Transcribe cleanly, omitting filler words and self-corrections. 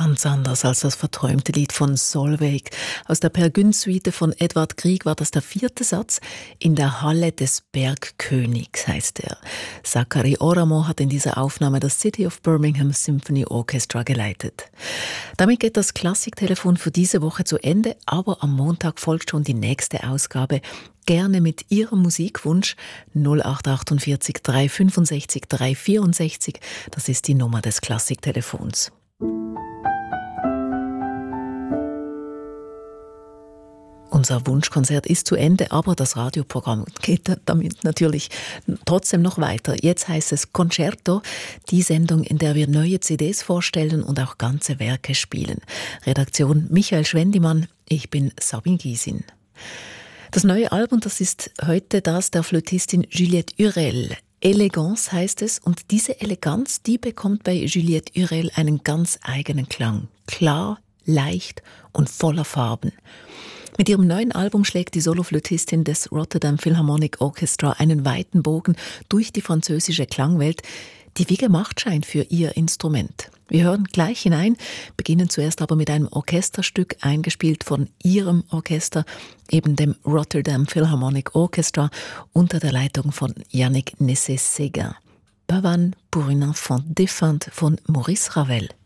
Ganz anders als das verträumte Lied von Solveig. Aus der Per Gynt-Suite von Edvard Grieg war das der 4. Satz. In der Halle des Bergkönigs heißt er. Zachary Oramo hat in dieser Aufnahme das City of Birmingham Symphony Orchestra geleitet. Damit geht das Klassiktelefon für diese Woche zu Ende, aber am Montag folgt schon die nächste Ausgabe. Gerne mit Ihrem Musikwunsch 0848 365 364. Das ist die Nummer des Klassiktelefons. Unser Wunschkonzert ist zu Ende, aber das Radioprogramm geht damit natürlich trotzdem noch weiter. Jetzt heißt es Concerto, die Sendung, in der wir neue CDs vorstellen und auch ganze Werke spielen. Redaktion Michael Schwendimann, ich bin Sabine Gysin. Das neue Album, das ist heute das der Flötistin Juliette Hurel. Elegance heißt es, und diese Eleganz, die bekommt bei Juliette Hurel einen ganz eigenen Klang. Klar, leicht und voller Farben. Mit ihrem neuen Album schlägt die Soloflötistin des Rotterdam Philharmonic Orchestra einen weiten Bogen durch die französische Klangwelt, die wie gemacht scheint für ihr Instrument. Wir hören gleich hinein, beginnen zuerst aber mit einem Orchesterstück, eingespielt von ihrem Orchester, eben dem Rotterdam Philharmonic Orchestra, unter der Leitung von Yannick Nécessé-Séguin. Pavane pour une enfant défunte von Maurice Ravel.